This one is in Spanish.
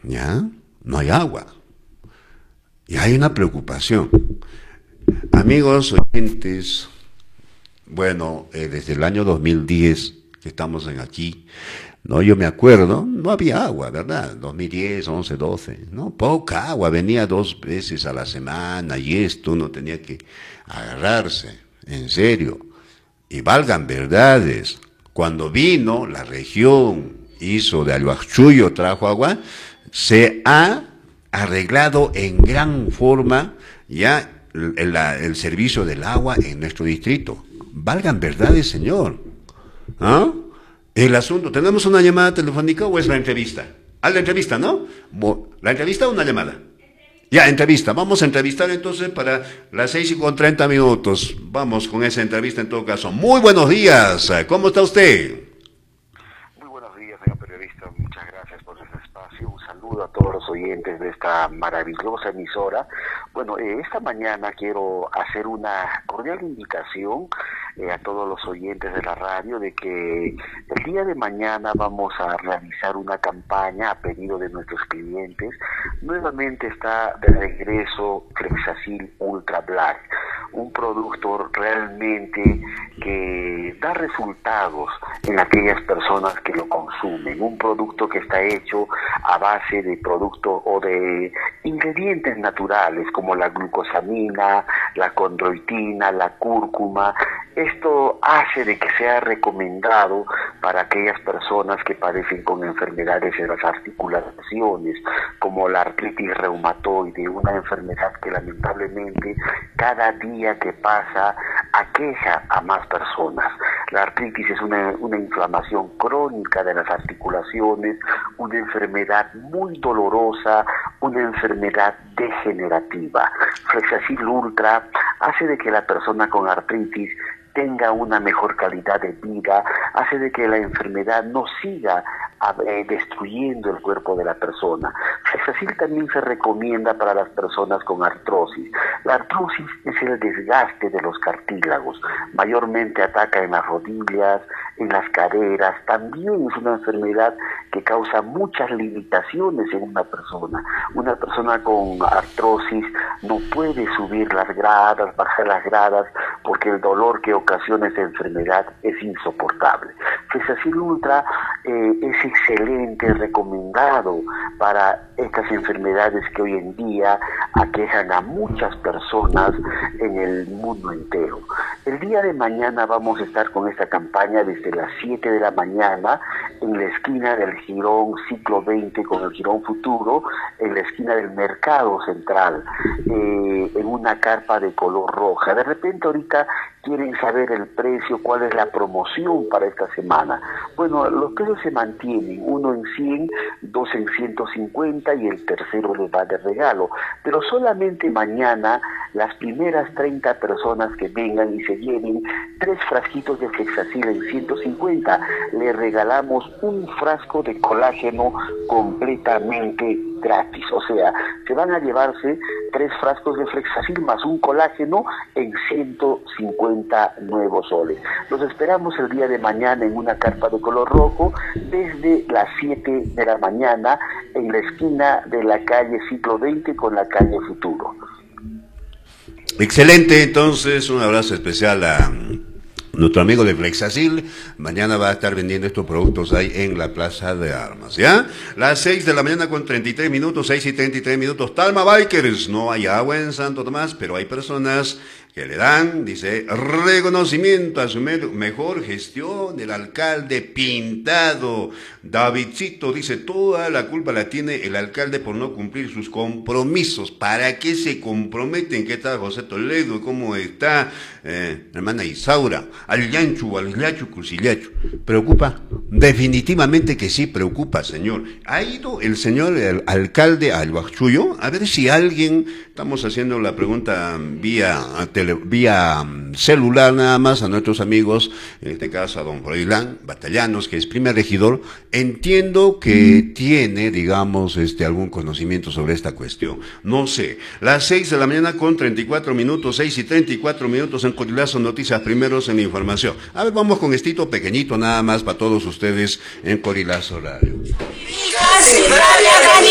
¿ya? No hay agua. Y hay una preocupación. Amigos oyentes, bueno, desde el año 2010 que estamos en aquí, no, yo me acuerdo, no había agua, ¿verdad? 2010, 11, 12, ¿no? Poca agua, venía 2 veces a la semana y esto uno tenía que agarrarse, en serio. Y valgan verdades, cuando vino la región, hizo de Aguachullo, trajo agua, se ha arreglado en gran forma ya el servicio del agua en nuestro distrito. Valgan verdades, señor. ¿Ah? El asunto, ¿tenemos una llamada telefónica o es la entrevista? Ah, la entrevista, ¿no? ¿La entrevista o una llamada? Ya, entrevista. Vamos a entrevistar entonces para las 6:30. Vamos con esa entrevista en todo caso. Muy buenos días. ¿Cómo está usted? Muy buenos días, señor periodista. Muchas gracias por ese espacio. Un saludo a todos los oyentes de esta maravillosa emisora. Bueno, esta mañana quiero hacer una cordial invitación a todos los oyentes de la radio de que el día de mañana vamos a realizar una campaña a pedido de nuestros clientes. Nuevamente está de regreso Flexacil Ultra Black, un producto realmente que da resultados en aquellas personas que lo consumen, un producto que está hecho a base de productos o de ingredientes naturales como la glucosamina, la condroitina, la cúrcuma. Esto hace de que sea recomendado para aquellas personas que padecen con enfermedades de las articulaciones, como la artritis reumatoide, una enfermedad que lamentablemente cada día que pasa aqueja a más personas. La artritis es una inflamación crónica de las articulaciones, una enfermedad muy dolorosa, una enfermedad degenerativa. Flexacil Ultra hace de que la persona con artritis tenga una mejor calidad de vida, hace de que la enfermedad no siga destruyendo el cuerpo de la persona. Flexacil también se recomienda para las personas con artrosis. La artrosis es el desgaste de los cartílagos, mayormente ataca en las rodillas, en las caderas, también es una enfermedad que causa muchas limitaciones en una persona. Una persona con artrosis no puede subir las gradas, bajar las gradas, porque el dolor que ocasiona esa enfermedad es insoportable. Flexacil Ultra es excelente, recomendado para estas enfermedades que hoy en día aquejan a muchas personas en el mundo entero. El día de mañana vamos a estar con esta campaña desde las 7 de la mañana en la esquina del Jirón Ciclo 20 con el Jirón Futuro, en la esquina del Mercado Central, en una carpa de color roja. De repente ahorita quieren saber el precio, cuál es la promoción para esta semana. Bueno, los precios se mantienen, uno en 100, dos en 150 y el tercero les va de regalo. Pero solamente mañana las primeras 30 personas que vengan y se lleven 3 frasquitos de Flexacil en 150, le regalamos un frasco de colágeno completamente gratis. O sea, se van a llevarse 3 frascos de Flexacil más un colágeno en 150 nuevos soles. Los esperamos el día de mañana en una carpa de color rojo desde las 7 de la mañana en la esquina de la calle Ciclo 20 con la calle Futuro. Excelente, entonces un abrazo especial a nuestro amigo de Flexacil. Mañana va a estar vendiendo estos productos ahí en la Plaza de Armas, ¿ya? Las 6:33, 6:33. Talma Bikers, no hay agua en Santo Tomás, pero hay personas que le dan, dice, reconocimiento a su mejor gestión, el alcalde pintado. Davidcito dice, toda la culpa la tiene el alcalde por no cumplir sus compromisos. ¿Para qué se comprometen? ¿Qué tal José Toledo? ¿Cómo está hermana Isaura? Al Yachu, Cusillachu. ¿Preocupa? Definitivamente que sí preocupa, señor. ¿Ha ido el señor el alcalde al Huachullo? A ver si alguien, estamos haciendo la pregunta vía celular nada más a nuestros amigos, en este caso a don Froilán Batallanos, que es primer regidor. Entiendo que tiene, digamos, algún conocimiento sobre esta cuestión. No sé. Las 6:34, 6:34 en Corilazo Noticias, primeros en la información. A ver, vamos con estito pequeñito nada más para todos ustedes en Corilazo Radio.